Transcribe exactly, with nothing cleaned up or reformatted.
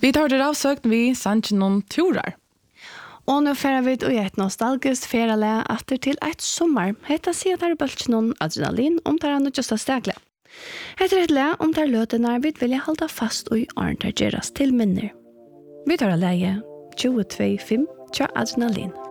Vi tar det avsøkt vi sannsyn noen turer. Og nå fører vi til et nostalgisk ferale etter til et sommer. Hetta sier der bølger noen adrenalin om der er noe just steglig. Hetta er et le om der løtene vi vil holde fast og i åren der gjøres til minner. Vi tar å leie tjueto fem til adrenalin.